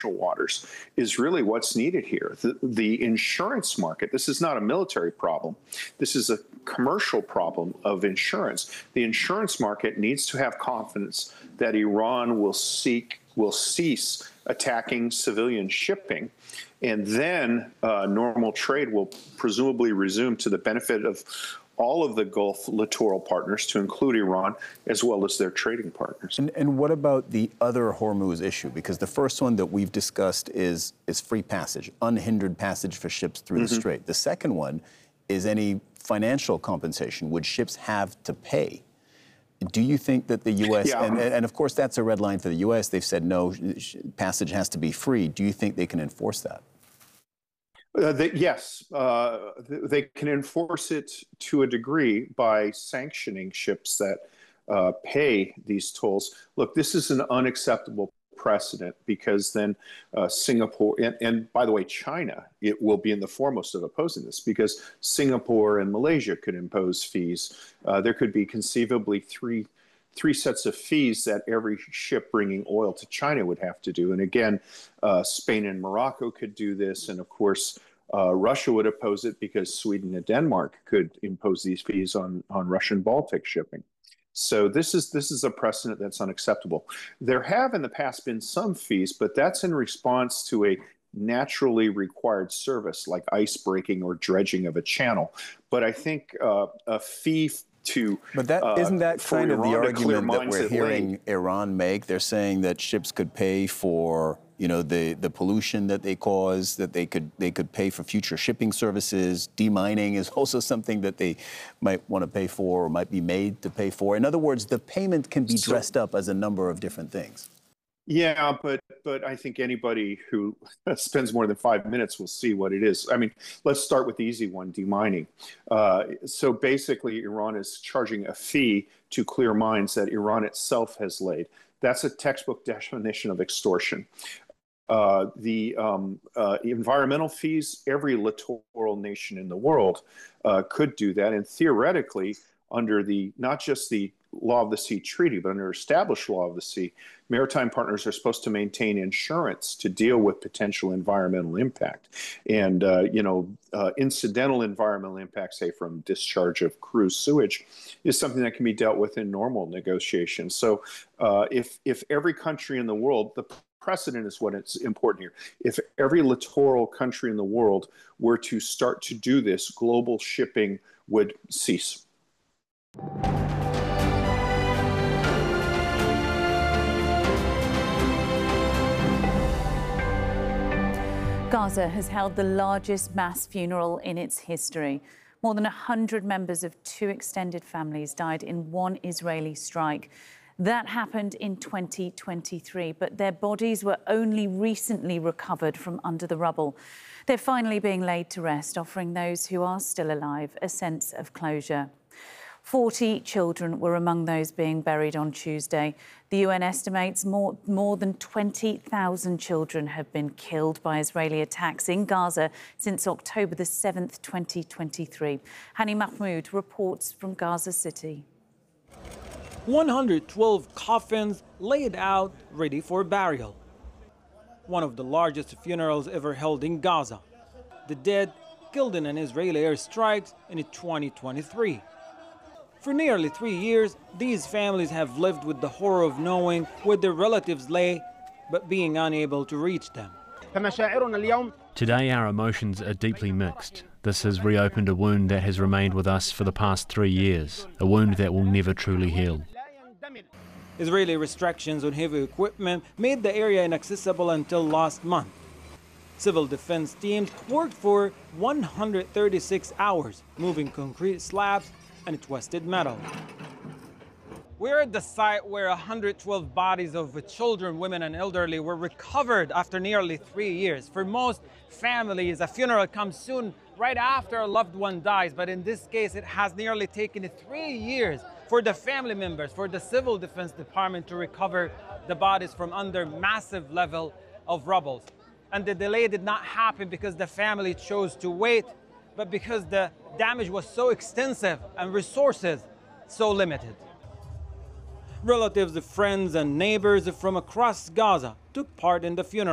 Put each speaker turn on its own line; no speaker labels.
waters is really what's needed here. The insurance market, this is not a military problem. This is a commercial problem of insurance. The insurance market needs to have confidence that Iran will cease attacking civilian shipping, and then normal trade will presumably resume to the benefit of all of the Gulf littoral partners, to include Iran, as well as their trading partners.
And what about the other Hormuz issue? Because the first one that we've discussed is free passage, unhindered passage for ships through the Strait. The second one is any financial compensation. Would ships have to pay? Do you think that the U.S., and of course that's a red line for the U.S., they've said no, passage has to be free. Do you think they can enforce that?
Yes, they can enforce it to a degree by sanctioning ships that pay these tolls. Look, this is an unacceptable precedent, because then Singapore, and by the way, China, it will be in the foremost of opposing this, because Singapore and Malaysia could impose fees. There could be conceivably three sets of fees that every ship bringing oil to China would have to do. And again, Spain and Morocco could do this. And of course, Russia would oppose it, because Sweden and Denmark could impose these fees on Russian Baltic shipping. So this is a precedent that's unacceptable. There have in the past been some fees, but that's in response to a naturally required service like ice breaking or dredging of a channel. But I think a fee
But isn't that kind of the argument that we're hearing Iran make? They're saying that ships could pay for, you know, the pollution that they cause, that they could pay for future shipping services. Demining is also something that they might want to pay for, or might be made to pay for. In other words, the payment can be dressed up as a number of different things.
Yeah, but I think anybody who spends more than 5 minutes will see what it is. I mean, let's start with the easy one, demining. So basically, Iran is charging a fee to clear mines that Iran itself has laid. That's a textbook definition of extortion. The environmental fees, every littoral nation in the world could do that. And theoretically, under not just the Law of the Sea Treaty, but under established law of the sea, maritime partners are supposed to maintain insurance to deal with potential environmental impact. And, incidental environmental impact, say from discharge of cruise sewage, is something that can be dealt with in normal negotiations. So if every country in the world, the precedent is what is important here. If every littoral country in the world were to start to do this, global shipping would cease.
Gaza has held the largest mass funeral in its history. More than 100 members of 2 extended families died in one Israeli strike. That happened in 2023, but their bodies were only recently recovered from under the rubble. They're finally being laid to rest, offering those who are still alive a sense of closure. 40 children were among those being buried on Tuesday. The UN estimates more than 20,000 children have been killed by Israeli attacks in Gaza since October the 7th, 2023. Hani Mahmoud reports from Gaza City.
112 coffins laid out, ready for burial. One of the largest funerals ever held in Gaza. The dead killed in an Israeli airstrike in 2023. For nearly 3 years, these families have lived with the horror of knowing where their relatives lay, but being unable to reach them.
Today our emotions are deeply mixed. This has reopened a wound that has remained with us for the past 3 years, a wound that will never truly heal.
Israeli restrictions on heavy equipment made the area inaccessible until last month. Civil defense teams worked for 136 hours, moving concrete slabs and twisted metal. We're at the site where 112 bodies of children, women and elderly were recovered after nearly 3 years. For most families, a funeral comes soon right after a loved one dies, but in this case it has nearly taken 3 years for the family members, for the Civil Defense Department to recover the bodies from under massive level of rubble. And the delay did not happen because the family chose to wait, but because the damage was so extensive and resources so limited. Relatives, friends and neighbors from across Gaza took part in the funeral.